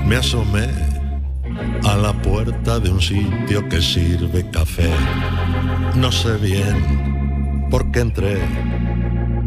Me asomé a la puerta de un sitio que sirve café. No sé bien por qué entré.